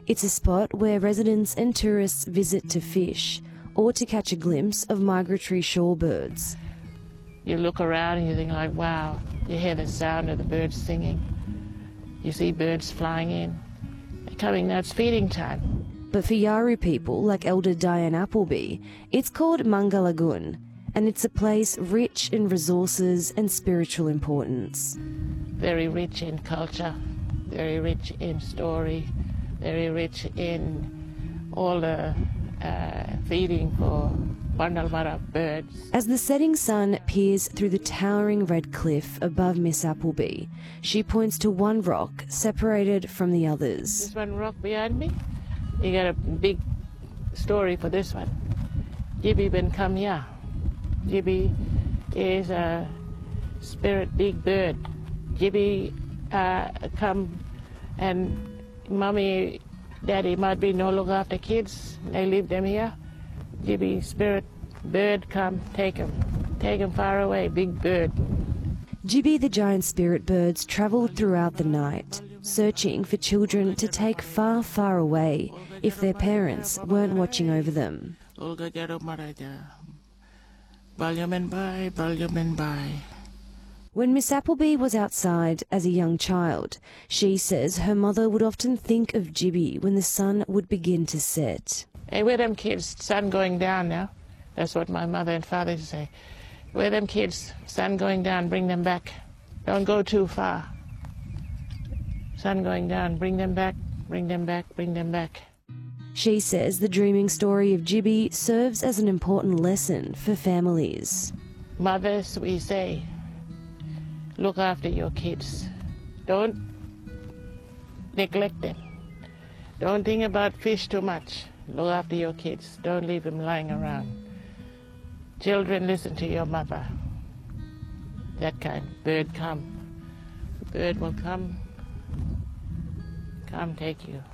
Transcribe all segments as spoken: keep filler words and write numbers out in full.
It's a spot where residents and tourists visit to fish or to catch a glimpse of migratory shorebirds. You look around and you think like, wow, you hear the sound of the birds singing. You see birds flying in. They're coming now, it's feeding time. But for Yawuru people like Elder Diane Appleby, it's called Mangalagun, and it's a place rich in resources and spiritual importance. Very rich in culture, very rich in story, very rich in all the uh, feeding for Bandalmara birds. As the setting sun peers through the towering red cliff above Miss Appleby, she points to one rock separated from the others. This one rock behind me, you got a big story for this one. Jibi Ben Kamya. Jibi is a spirit big bird. Jibi uh, come and mommy, daddy might be no longer after kids. They leave them here. Jibi spirit bird come, take them. Take them far away, big bird. Jibi the giant spirit birds travelled throughout the night, searching for children to take far, far away if their parents weren't watching over them. When Miss Appleby was outside as a young child, she says her mother would often think of Jibi when the sun would begin to set. Hey, where them kids? Sun going down now. That's what my mother and father used to say. Where them kids? Sun going down, bring them back. Don't go too far. Sun going down, bring them back, bring them back, bring them back. She says the dreaming story of Jibi serves as an important lesson for families. Mothers, we say, look after your kids. Don't neglect them. Don't think about fish too much. Look after your kids. Don't leave them lying around. Children, listen to your mother. That kind. Bird come. Bird will come. Come take you.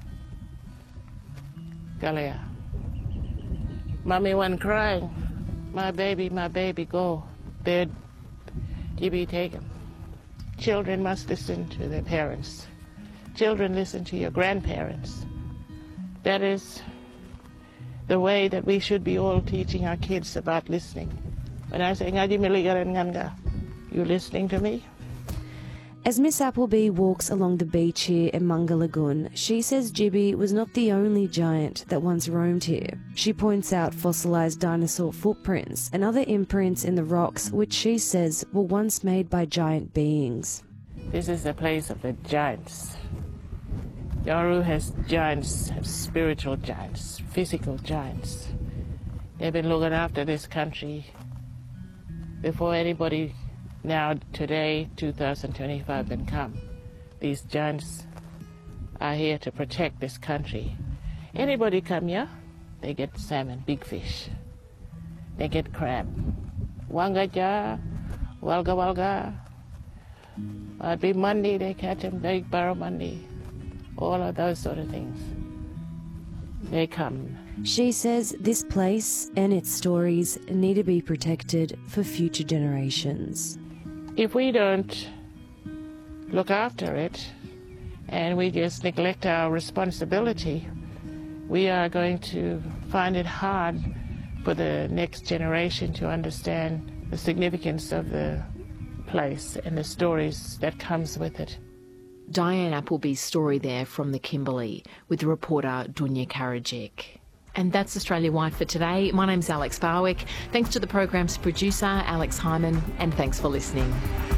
Galia. Mommy one crying. My baby, my baby, go. Bird, Jibi, take him. Children must listen to their parents. Children, listen to your grandparents. That is the way that we should be all teaching our kids about listening. When I say, you listening to me? As Miss Appleby walks along the beach here in Mangalagun, she says Jibi was not the only giant that once roamed here. She points out fossilised dinosaur footprints and other imprints in the rocks which she says were once made by giant beings. This is the place of the giants. Yawuru has giants, spiritual giants, physical giants. They've been looking after this country before anybody now, today, two thousand twenty-five, can come. These giants are here to protect this country. Anybody come here, they get salmon, big fish. They get crab. Wangaja, walga walga. Might be Monday, they catch them, big barramundi. All of those sort of things. They come. She says this place and its stories need to be protected for future generations. If we don't look after it and we just neglect our responsibility, we are going to find it hard for the next generation to understand the significance of the place and the stories that comes with it. Diane Appleby's story there from the Kimberley with the reporter Dunya Karadzic. And that's Australia Wide for today. My name's Alex Barwick. Thanks to the program's producer, Alex Hyman, and thanks for listening.